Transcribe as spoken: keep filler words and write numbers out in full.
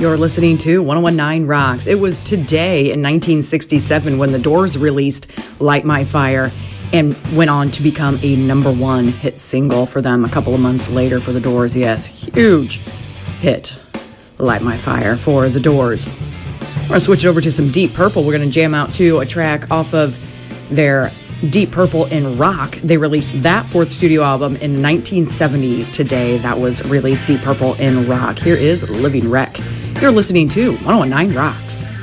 You're listening to one oh one point nine Rocks. It was today in nineteen sixty-seven when the Doors released Light My Fire and went on to become a number one hit single for them a couple of months later for the Doors. Yes, huge hit, Light My Fire for the Doors. We're going to switch over to some Deep Purple. We're going to jam out to a track off of their Deep Purple in Rock. They released that fourth studio album in nineteen seventy today. That was released, Deep Purple in Rock. Here is Living Wreck. You're listening to one oh one point nine Rocks.